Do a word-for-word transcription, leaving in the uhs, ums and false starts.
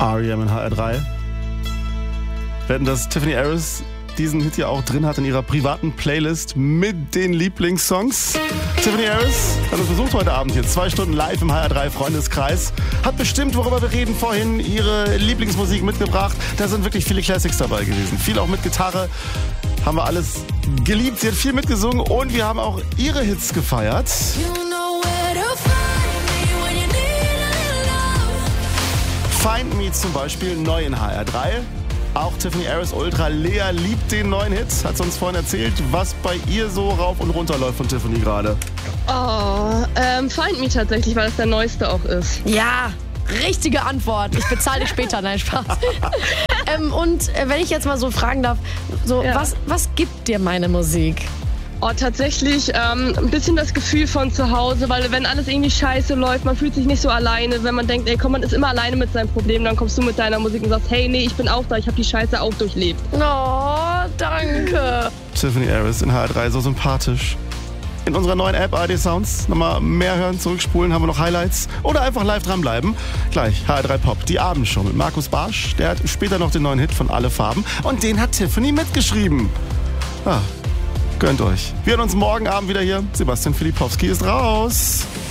R E M in H R drei. Wetten, dass Tiffany Harris diesen Hit ja auch drin hat in ihrer privaten Playlist mit den Lieblingssongs. Tiffany Harris hat uns besucht heute Abend hier. Zwei Stunden live im H R drei Freundeskreis. Hat bestimmt, worüber wir reden, vorhin ihre Lieblingsmusik mitgebracht. Da sind wirklich viele Classics dabei gewesen. Viel auch mit Gitarre. Haben wir alles geliebt. Sie hat viel mitgesungen und wir haben auch ihre Hits gefeiert. Find Me zum Beispiel, neu in H R drei. Auch Tiffany Harris Ultra. Lea liebt den neuen Hit. Hat sie uns vorhin erzählt, was bei ihr so rauf und runter läuft von Tiffany gerade. Oh, ähm, Find Me tatsächlich, weil es der neueste auch ist. Ja, richtige Antwort. Ich bezahle dich später. Nein, Spaß. ähm, und äh, wenn ich jetzt mal so fragen darf, so Ja. was, was gibt dir meine Musik? Oh, tatsächlich ähm, ein bisschen das Gefühl von zu Hause, weil wenn alles irgendwie scheiße läuft, man fühlt sich nicht so alleine. Wenn man denkt, ey komm, man ist immer alleine mit seinem Problem, dann kommst du mit deiner Musik und sagst, hey, nee, ich bin auch da, ich habe die Scheiße auch durchlebt. Oh, danke. Tiffany Harris in H R drei, so sympathisch. In unserer neuen App A R D Sounds nochmal mehr hören, zurückspulen, haben wir noch Highlights oder einfach live dranbleiben. Gleich H R drei Pop, die Abendshow mit Markus Barsch. Der hat später noch den neuen Hit von Alle Farben und den hat Tiffany mitgeschrieben. Ah, gönnt euch. Wir hören uns morgen Abend wieder hier. Sebastian Filipowski ist raus.